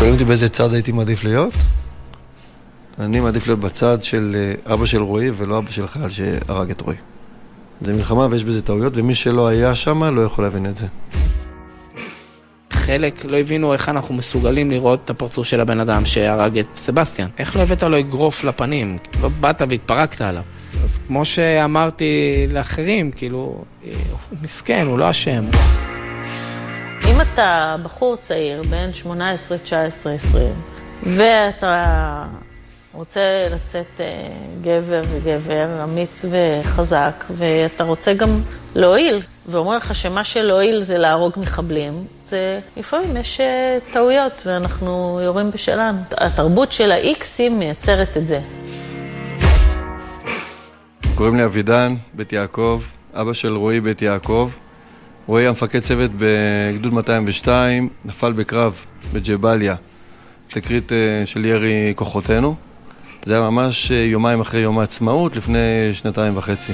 שואלים אותי באיזה צד הייתי מעדיף להיות? אני מעדיף להיות בצד של אבא של רועי ולא אבא של חייל שהרג את רועי. זה מלחמה ויש בזה טעויות, ומי שלא היה שם לא יכול להבין את זה. חלק לא הבינו איך אנחנו מסוגלים לראות את הפרצוף של הבן אדם שהרג את סבסטיאן. איך לא הבאת לו אגרוף לפנים? לא באת והתפרקת עליו. אז כמו שאמרתי לאחרים, כאילו, הוא מסכן, הוא לא אשם. אם אתה בחור צעיר, בין 18, 19, 20, ואתה רוצה לצאת גבר וגבר, אמיץ וחזק, ואתה רוצה גם להועיל, ואומר לך שמה שלהועיל זה להרוג מחבלים, זה לפעמים יש טעויות, ואנחנו יורים בשלנו. התרבות של האיקסים מייצרת את זה. קוראים לי אבידן, בית יעקב, אבא של רועי בית יעקב. רועי המפקד צוות בגדוד 202, נפל בקרב בג'בליה, תקרית של ירי כוחותינו. זה היה ממש יומיים אחרי יום העצמאות, לפני 2.5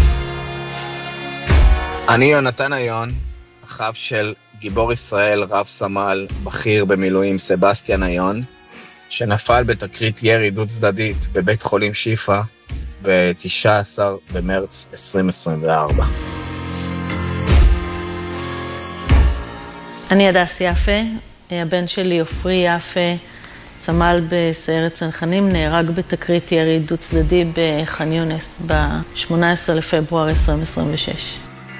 אני יונתן איון, אחיו של גיבור ישראל, רב סמל, בכיר במילואים סבסטיאן איון, שנפל בתקרית ירי דו צדדית בבית חולים שיפה ב-19 במרץ 2024. אני הדס יפה, הבן שלי עופרי יפה, סמל בסיירת צנחנים, נהרג בתקרית ירי דו צדדי בח'אן יונס ב-18 לפברואר 2026.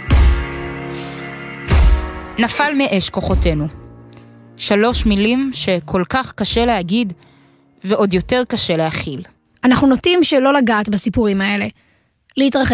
נפל מאש כוחותינו. 3 מילים שכל כך קשה להגיד ועוד יותר קשה להכיל. אנחנו נוטים שלא לגעת בסיפורים האלה. להתרחק